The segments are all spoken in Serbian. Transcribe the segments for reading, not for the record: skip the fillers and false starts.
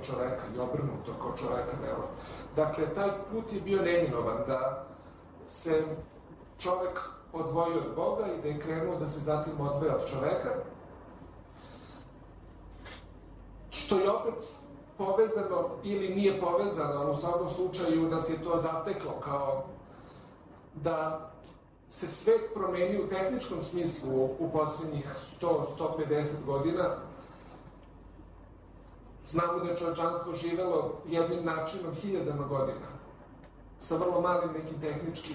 čoveka i obrnuto kao čoveka nema. Dakle, taj put je bio neminovan da se čovek odvoji od Boga i da je krenuo da se zatim odvoja od čoveka, što je opet povezano ili nije povezano, ali u svakom slučaju nas je to zateklo kao da se svet promeni u tehničkom smislu u poslednjih 100-150 godina. Znamo da je čovečanstvo živelo jednim načinom hiljadama godina, sa vrlo malim nekim tehničkim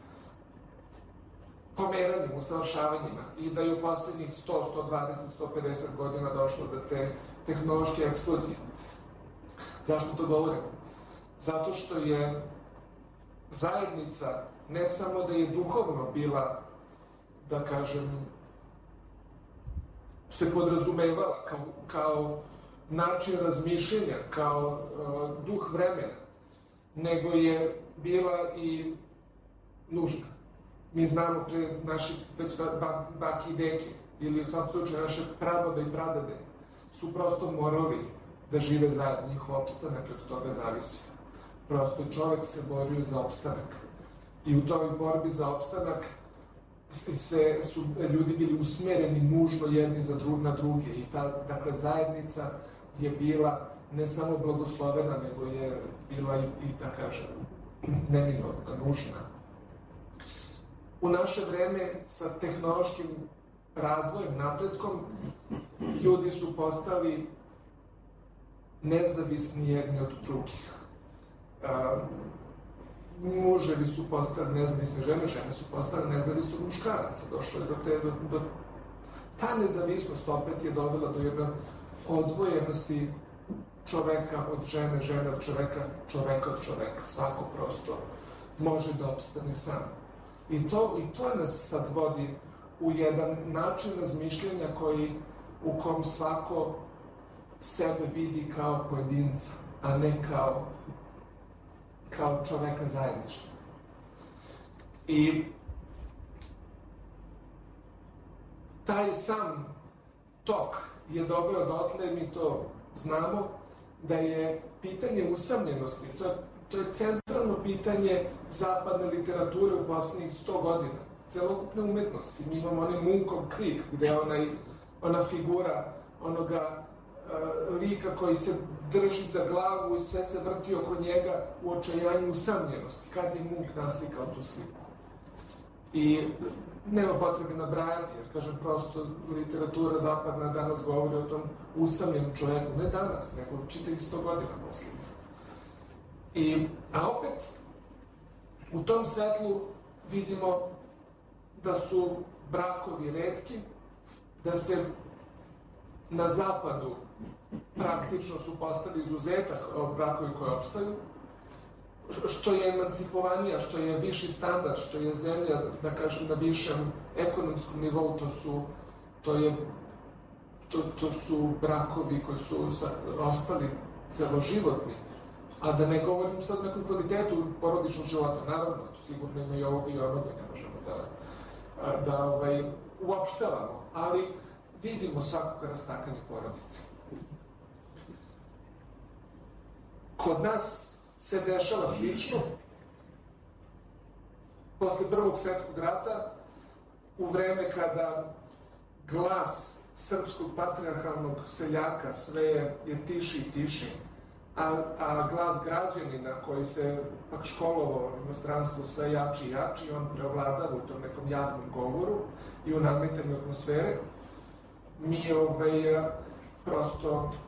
pomeranjima, usavršavanjima i da je u poslednjih 100, 120, 150 godina došlo do te tehnološke eksplozije. Zašto to govorimo? Zato što je zajednica ne samo da je duhovno bila, da kažem, se podrazumevala kao način razmišljenja, kao duh vremena, nego je bila i nužna. Mi znamo pre naši već baki i deke, ili u svom slučaju naše prababe i pradade, su prosto morali da žive zajedno, njihov opstanak od toga zavisi. Prosto čovek se borio za opstanak. I u toj borbi za opstanak su ljudi bili usmereni nužno jedni na druge. I dakle, zajednica je bila ne samo blagoslovena, nego je bila i da kažem, neminovna, nužna. U naše vreme sa tehnološkim razvojem, napretkom, ljudi su postali nezavisni jedni od drugih. Muževi su postali nezavisne žene, žene su postale nezavisne od muškaraca. Došlo je do ta nezavisnost opet je dovela do jedne odvojenosti čoveka od žene, žene od čoveka, čoveka od čoveka. Svako prosto može da opstane sam. I to nas sad vodi u jedan način razmišljanja u kom svako sebe vidi kao pojedinca, a ne kao čoveka zajedništva. I taj sam tok je doveo dotle, mi to znamo, da je pitanje usamljenosti, to je centralno pitanje zapadne literature u poslednjih 100 godina, celokupne umetnosti. Mi imamo onaj Munkov krik, gde je ona figura onoga lika koji se drži za glavu i sve se vrti oko njega u očajanju usamljenosti. Kad je Munk naslikao tu sliku? I nema potrebe nabrajati, jer, kažem, prosto literatura zapadna danas govori o tom usamljenom čoveku, ne danas, nego čitavih 100 godina posljednjih. A opet, u tom svetlu vidimo da su brakovi retki, da se na zapadu praktično su postali izuzetak od brakovi koji opstaju, što je emancipovanija, što je viši standard, što je zemlja, da kažem, na višem ekonomskom nivou, to su brakovi koji su ostali celoživotni, a da ne govorim sad o nekom kvalitetu porodičnog života, naravno, sigurno ima i ovoga i onoga, ne možemo da uopštavamo, ali vidimo svakako rastakanje porodice. Kod nas se dešava slično. Posle Prvog svetskog rata, u vreme kada glas srpskog patrijarhalnog seljaka sve je tiši i tiši, a glas građanina koji se pak školovao u inostranstvu sve jači i jači, on preovladava u tom nekom javnom govoru i u nadmetanju atmosfere, mi prosto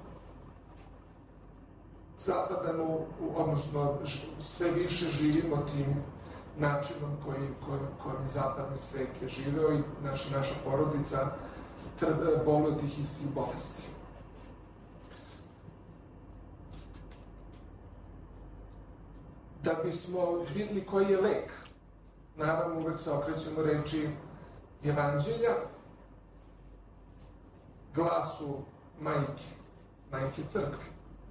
zapadamo, odnosno sve više živimo tim načinom kojim zapadni svet je živeo i naša porodica boluje tih istih bolesti. Da bismo videli koji je lek, naravno uvek se okrećemo reči Evanđelja, glasu majke crkve.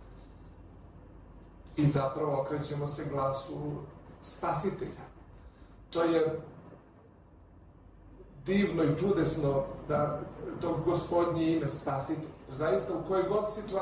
I zapravo okrećemo se glasu Spasitelja. To je divno i čudesno da to Gospodnje ime Spasitelj. Zaista u kojoj god situaciji